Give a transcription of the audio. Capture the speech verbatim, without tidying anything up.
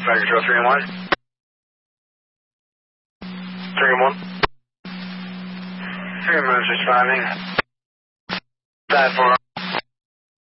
Flight control three and one. three and one. three and one is responding. Five four.